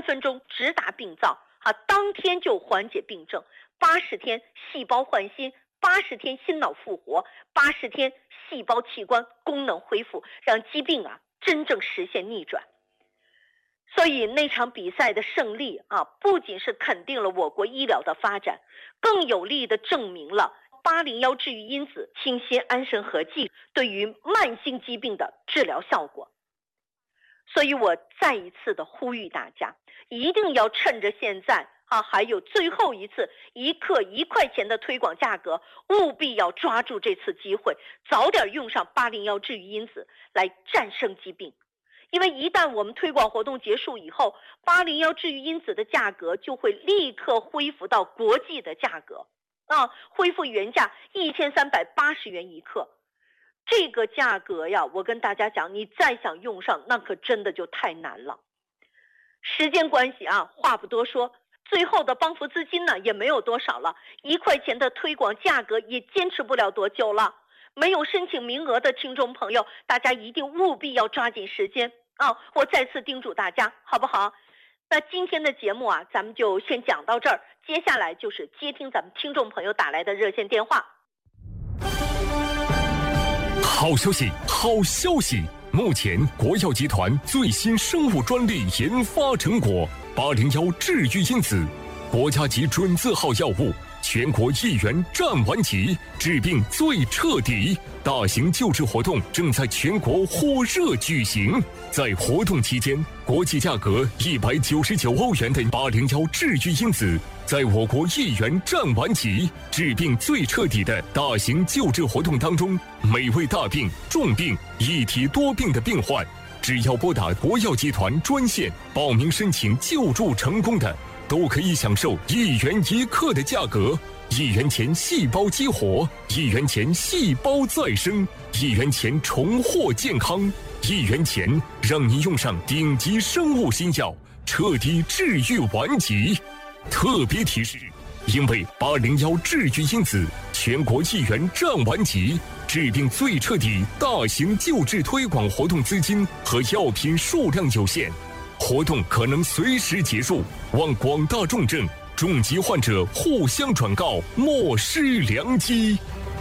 分钟直达病灶，当天就缓解病症，80天细胞换新，80天心脑复活，80天细胞器官功能恢复，让疾病真正实现逆转。所以那场比赛的胜利不仅是肯定了我国医疗的发展，更有力地证明了801治愈因子清心安神合剂对于慢性疾病的治疗效果。所以我再一次的呼吁大家，一定要趁着现在还有最后一次1克1块钱的推广价格，务必要抓住这次机会，早点用上801治愈因子来战胜疾病。因为一旦我们推广活动结束以后，801治愈因子的价格就会立刻恢复到国际的价格恢复原价1380元1克。这个价格呀，我跟大家讲，你再想用上，那可真的就太难了。时间关系话不多说，最后的帮扶资金呢也没有多少了，1块钱的推广价格也坚持不了多久了。没有申请名额的听众朋友，大家一定务必要抓紧时间我再次叮嘱大家，好不好？那今天的节目咱们就先讲到这儿，接下来就是接听咱们听众朋友打来的热线电话。 好消息，好消息！目前国药集团最新生物专利研发成果801治愈因子，国家级准字号药物，全国1元占完齐，治病最彻底。大型救治活动正在全国火热举行。在活动期间，国际价格199欧元的801治愈因子，在我国1元占完齐，治病最彻底的大型救治活动当中，每位大病、重病、一体多病的病患，只要拨打国药集团专线报名申请救助成功的，都可以享受1元1克的价格，1元钱细胞激活，1元钱细胞再生，1元钱重获健康，1元钱让你用上顶级生物新药，彻底治愈顽疾。特别提示，因为801治愈因子全国1元占完齐，治病最彻底大型救治推广活动资金和药品数量有限，活动可能随时结束，望广大重症、重疾患者互相转告，莫失良机。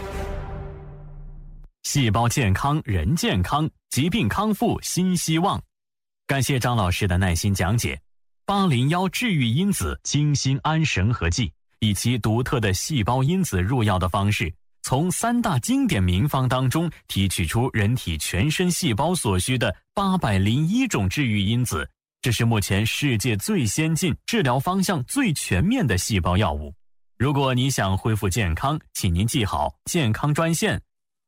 细胞健康，人健康，疾病康复新希望。感谢张老师的耐心讲解。801治愈因子清心安神合剂，以其独特的细胞因子入药的方式，从3大经典名方当中提取出人体全身细胞所需的801种治愈因子，这是目前世界最先进、治疗方向最全面的细胞药物。如果你想恢复健康，请您记好健康专线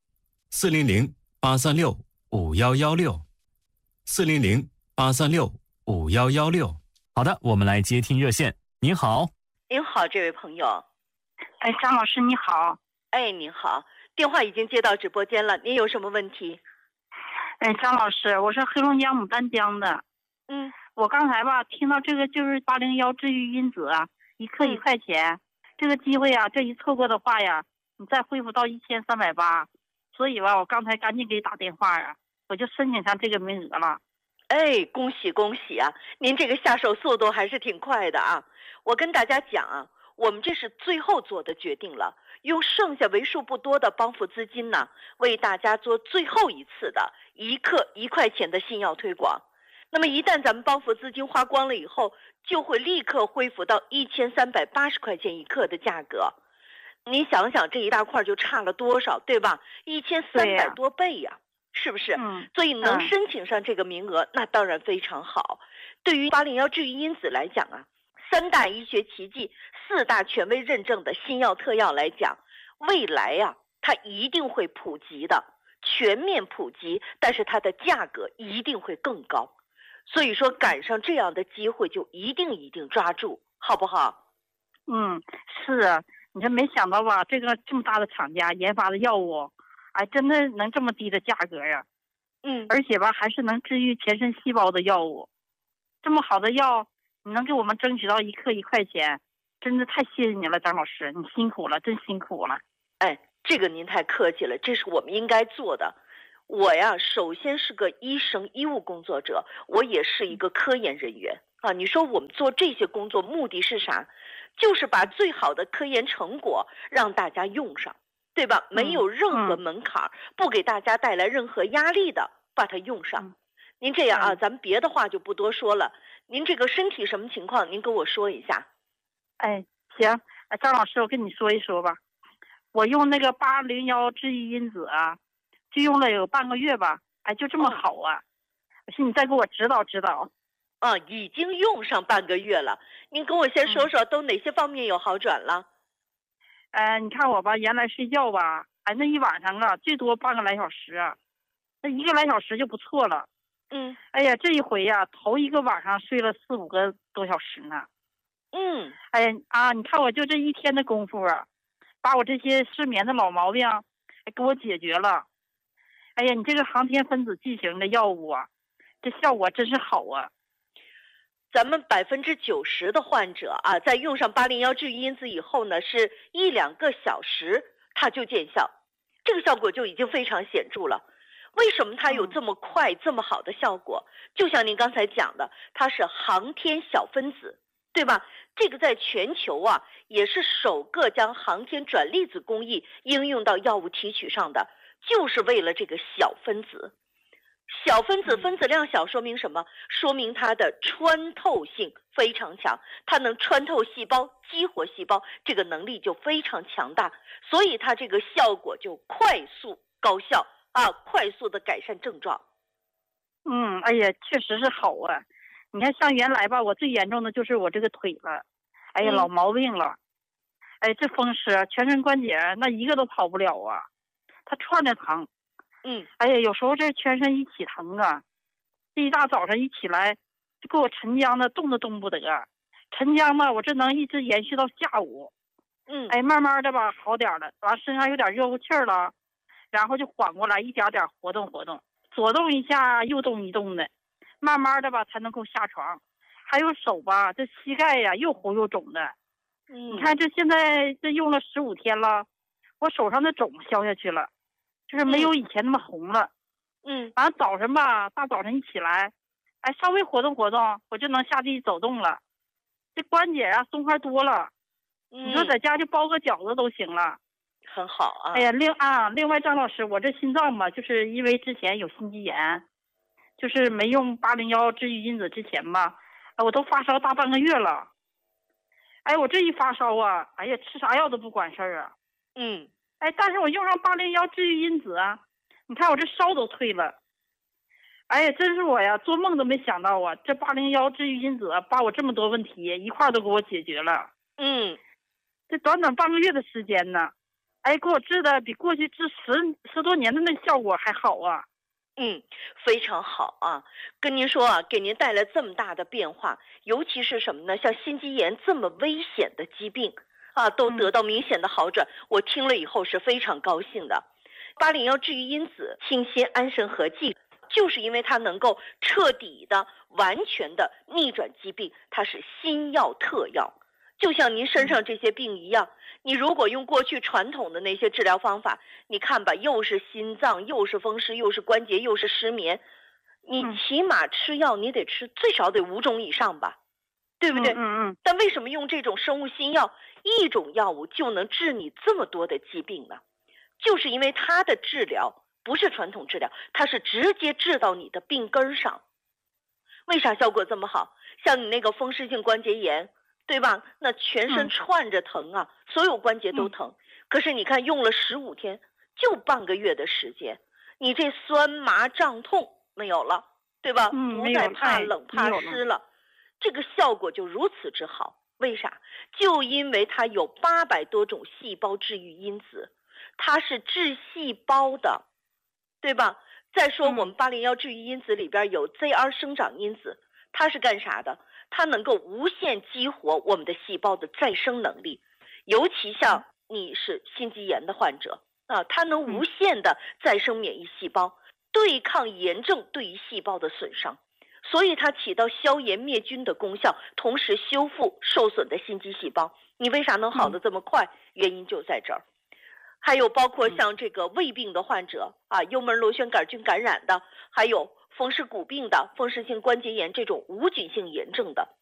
400-836-5116，400-836-5116。好的，我们来接听热线。您好。 您好，这位朋友。 张老师你好。 您好，电话已经接到直播间了，您有什么问题？ 张老师，我是黑龙江牡丹江的。我刚才听到这个就是801治愈因子1克1块钱，这个机会这一错过的话你再恢复到1380，所以我刚才赶紧给你打电话我就申请上这个名额了。 恭喜恭喜您这个下手速度还是挺快的我跟大家讲我们这是最后做的决定了，用剩下为数不多的帮扶资金呢，为大家做最后一次的1克1块钱的新药推广。那么一旦咱们帮扶资金花光了以后，就会立刻恢复到1380块钱1克的价格。你想想这一大块就差了多少，对吧？1300多倍是不是？所以能申请上这个名额那当然非常好。对于801治愈因子来讲3大医学奇迹、4大权威认证的新药特药来讲，未来它一定会普及的，全面普及，但是它的价格一定会更高。所以说赶上这样的机会就一定抓住，好不好？ 是你说没想到这个这么大的厂家研发的药物真的能这么低的价格而且还是能治愈全身细胞的药物。这么好的药你能给我们争取到1克1块钱，真的太谢谢你了，张老师，你辛苦了，真辛苦了。 这个您太客气了，这是我们应该做的。我首先是个医生医务工作者，我也是一个科研人员啊，你说我们做这些工作目的是啥？就是把最好的科研成果让大家用上，对吧？没有任何门槛，不给大家带来任何压力的，把它用上。您这样啊，咱们别的话就不多说了。您这个身体什么情况？您跟我说一下。 哎，行，张老师，我跟你说一说吧。我用那个801治愈因子啊，就用了有半个月吧，哎，就这么好啊。我寻思你再给我指导指导。 啊，已经用上半个月了。您跟我先说说，都哪些方面有好转了？ 你看我吧，原来睡觉吧，哎，那一晚上啊，最多半个来小时啊，那1个来小时就不错了。哎呀，这一回呀，头一个晚上睡了4、5个多小时呢。哎呀啊，你看我就这一天的功夫啊，把我这些失眠的老毛病给我解决了。哎呀，你这个航天分子剂型的药物啊，这效果真是好啊。 咱们90%的患者啊，在用上801治愈因子以后呢，是1、2个小时它就见效，这个效果就已经非常显著了。为什么它有这么快、这么好的效果？就像您刚才讲的，它是航天小分子，对吧？这个在全球啊，也是首个将航天转粒子工艺应用到药物提取上的，就是为了这个小分子。小分子分子量小说明什么？说明它的穿透性非常强，它能穿透细胞、激活细胞，这个能力就非常强大，所以它这个效果就快速高效啊，快速的改善症状。 哎呀，确实是好啊。你看像原来吧，我最严重的就是我这个腿了，哎呀，老毛病了。哎，这风湿全身关节那一个都跑不了啊，它串着疼。哎呀，有时候这全身一起疼啊，这一大早上一起来就给我沉僵的动都动不得，沉僵吧，我这能一直延续到下午。哎，慢慢的吧好点了，完身上有点热乎气儿了，然后就缓过来，一点点活动活动，左动一下右动一动的，慢慢的吧才能够下床。还有手吧，这膝盖呀又红又肿的。你看这现在这用了15天了，我手上的肿消下去了，就是没有以前那么红了。完了早晨吧，大早晨一起来，哎，稍微活动活动，我就能下地走动了，这关节啊松快多了。你说在家就包个饺子都行了， 很好啊。 哎呀，另外张老师，我这心脏吧，就是因为之前有心肌炎，就是没用801治愈因子之前吧，我都发烧大半个月了。哎，我这一发烧啊，哎呀，吃啥药都不管事儿啊。哎，但是我用上801治愈因子啊，你看我这烧都退了。哎呀，真是我呀，做梦都没想到啊，这801治愈因子把我这么多问题一块都给我解决了。这短短半个月的时间呢，哎，给我治的比过去治十多年的那效果还好啊。 非常好啊！跟您说啊，给您带来这么大的变化，尤其是什么呢？像心肌炎这么危险的疾病啊，都得到明显的好转。我听了以后是非常高兴的。801治愈因子清心安神合剂，就是因为它能够彻底的、完全的逆转疾病，它是新药特药。就像您身上这些病一样，你如果用过去传统的那些治疗方法，你看吧，又是心脏，又是风湿，又是关节，又是失眠，你起码吃药你得吃最少得5种以上吧，对不对？但为什么用这种生物新药，一种药物就能治你这么多的疾病呢？就是因为它的治疗不是传统治疗，它是直接治到你的病根上。为啥效果这么好？像你那个风湿性关节炎，对吧？那全身串着疼啊，所有关节都疼。可是你看用了15天，就半个月的时间，你这酸麻胀痛没有了，对吧？不再怕冷怕湿了，这个效果就如此之好。为啥？就因为它有800多种细胞治愈因子，它是治细胞的，对吧？再说我们801治愈因子里边有 ZR 生长因子，它是干啥的？它能够无限激活我们的细胞的再生能力，尤其像你是心肌炎的患者啊，它能无限的再生免疫细胞，对抗炎症对于细胞的损伤，所以它起到消炎灭菌的功效，同时修复受损的心肌细胞。你为啥能好得这么快？原因就在这儿。还有包括像这个胃病的患者啊，幽门螺旋杆菌感染的，还有风湿骨病的、风湿性关节炎这种无菌性炎症的，